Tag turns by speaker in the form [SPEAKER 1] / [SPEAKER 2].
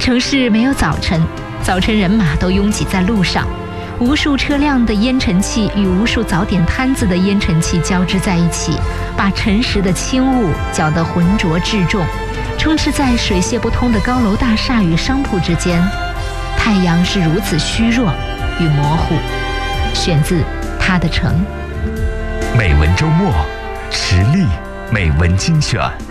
[SPEAKER 1] 城市没有早晨，早晨人马都拥挤在路上，无数车辆的烟尘气与无数早点摊子的烟尘气交织在一起，把晨时的轻雾搅得浑浊质重，充斥在水泄不通的高楼大厦与商铺之间。太阳是如此虚弱与模糊。选自《他的城》。
[SPEAKER 2] 美文周末，实力美文精选。